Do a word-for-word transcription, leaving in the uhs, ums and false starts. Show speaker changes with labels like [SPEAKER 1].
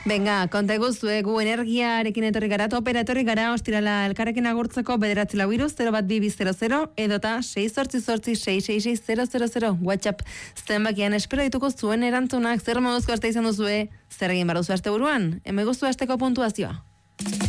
[SPEAKER 1] Venga, konta eguzue, gu energiarekin etorri gara, topera etorri gara, ostirala elkarrekin agurtzeko bederatzi lau iru, zero bat bi bi zero zero, edota sei zortzi zortzi sei sei sei zero zero zero, WhatsApp zenbakian espero dituko zuen erantzunak, zer moduzko aste izan duzue, zer egin baduzu aste buruan, eme guztu asteko puntuazioa.